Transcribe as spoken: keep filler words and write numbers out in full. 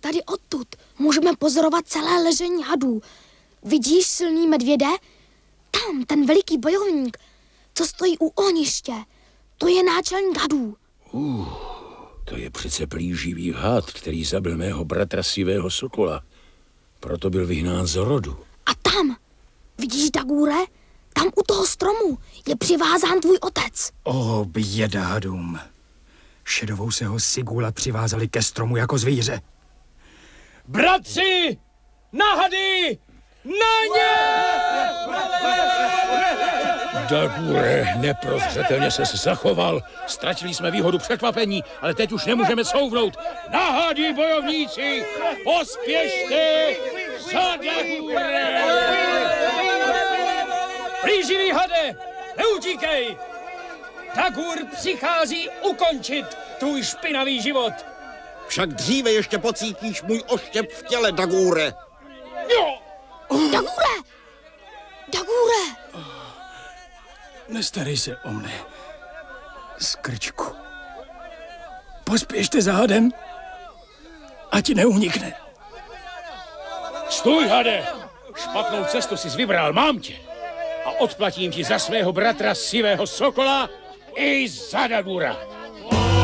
Tady odtud můžeme pozorovat celé ležení hadů. Vidíš silný medvěde? Tam ten veliký bojovník, co stojí u ohniště. To je náčelník hadů. Uh, to je přece plíživý had, který zabil mého bratra Sivého sokola. Proto byl vyhnán z rodu. A tam, vidíš, Dagure? Tam u toho stromu je přivázán tvůj otec. O, běda hadům. Šedovou se ho Sigula přivázali ke stromu jako zvíře. Bratři! Na hady! Na ně! Dagure, neprozřetelně se zachoval. Ztratili jsme výhodu překvapení, ale teď už nemůžeme couvnout. Na hady, bojovníci! Pospěšte za Dagure! Plíživý hade, neutíkej! Dagur přichází ukončit tvůj špinavý život. Však dříve ještě pocítíš můj oštěp v těle, Dagure. Jo! Dagure! Dagure! Nestarej se o mne, skrčku. Pospěšte za hadem, ať neunikne. Stůj, hade! Špatnou cestu jsi vybral, mám tě. A odplatím ti za svého bratra Sivého sokola i za Dagura.